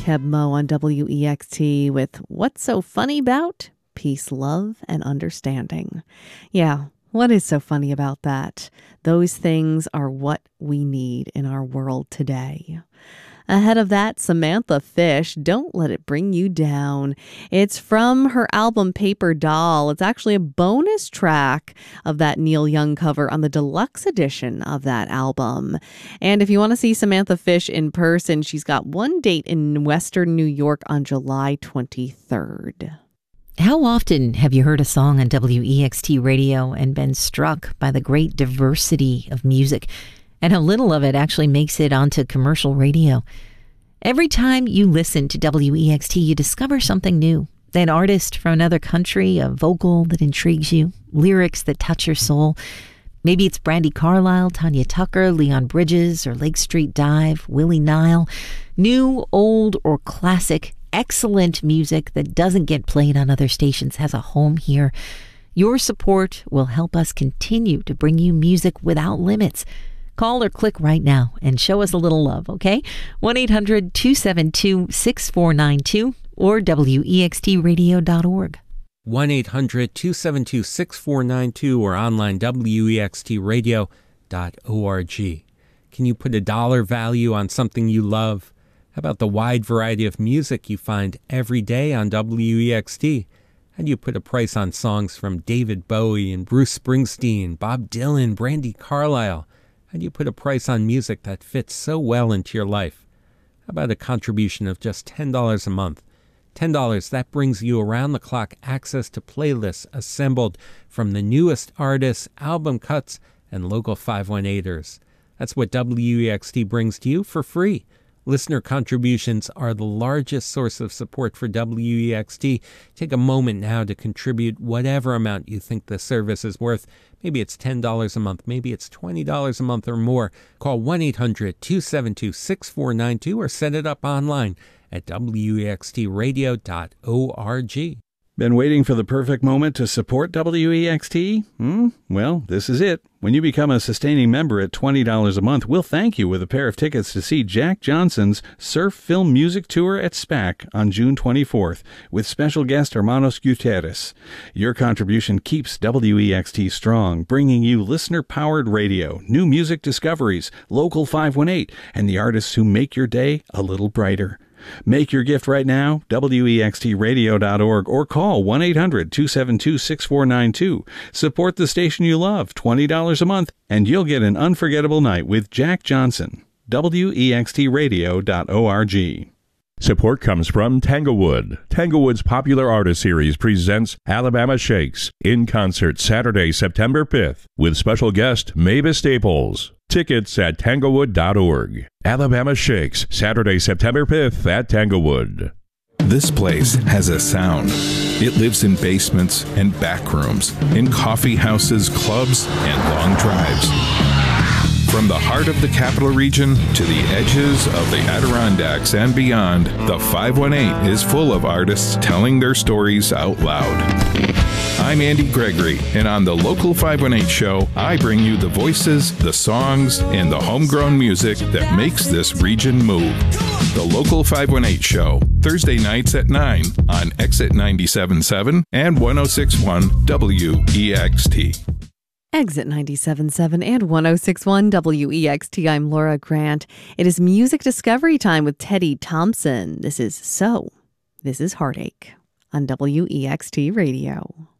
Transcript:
Kebmo on WEXT with What's So Funny About Peace, Love, and Understanding. Yeah, what is so funny about that? Those things are what we need in our world today. Ahead of that, Samantha Fish, Don't Let It Bring You Down. It's from her album Paper Doll. It's actually a bonus track of that Neil Young cover on the deluxe edition of that album. And if you want to see Samantha Fish in person, she's got one date in Western New York on July 23rd. How often have you heard a song on WEXT radio and been struck by the great diversity of music and how little of it actually makes it onto commercial radio? Every time you listen to WEXT, you discover something new. An artist from another country, a vocal that intrigues you, lyrics that touch your soul. Maybe it's Brandi Carlile, Tanya Tucker, Leon Bridges, or Lake Street Dive, Willie Nile. New, old, or classic, excellent music that doesn't get played on other stations has a home here. Your support will help us continue to bring you music without limits. Call or click right now and show us a little love, okay? 1-800-272-6492 or WEXTradio.org. 1-800-272-6492 or online WEXTradio.org. Can you put a dollar value on something you love? How about the wide variety of music you find every day on WEXT? How do you put a price on songs from David Bowie and Bruce Springsteen, Bob Dylan, Brandi Carlile? How do you put a price on music that fits so well into your life? How about a contribution of just $10 a month? $10, that brings you around-the-clock access to playlists assembled from the newest artists, album cuts, and local 518ers. That's what WEXT brings to you for free. Listener contributions are the largest source of support for WEXT. Take a moment now to contribute whatever amount you think the service is worth. Maybe it's $10 a month, maybe it's $20 a month or more. Call 1-800-272-6492 or set it up online at WEXTradio.org. Been waiting for the perfect moment to support WEXT? Well, this is it. When you become a sustaining member at $20 a month, we'll thank you with a pair of tickets to see Jack Johnson's Surf Film Music Tour at SPAC on June 24th with special guest Hermanos Gutierrez. Your contribution keeps WEXT strong, bringing you listener-powered radio, new music discoveries, Local 518, and the artists who make your day a little brighter. Make your gift right now, WEXTradio.org, or call 1-800-272-6492. Support the station you love, $20 a month, and you'll get an unforgettable night with Jack Johnson. WEXTradio.org. Support comes from Tanglewood. Tanglewood's popular artist series presents Alabama Shakes in concert Saturday, September 5th, with special guest Mavis Staples. Tickets at tanglewood.org. Alabama Shakes, Saturday, September 5th at Tanglewood. This place has a sound. It lives in basements and back rooms, in coffee houses, clubs, and long drives. From the heart of the Capital Region to the edges of the Adirondacks and beyond, the 518 is full of artists telling their stories out loud. I'm Andy Gregory, and on the Local 518 show, I bring you the voices, the songs, and the homegrown music that makes this region move. The Local 518 show, Thursday nights at 9 on Exit 97.7 and 106.1 WEXT. Exit 97.7 and 106.1 WEXT. I'm Laura Grant. It is Music Discovery Time with Teddy Thompson. This is Heartache on WEXT Radio.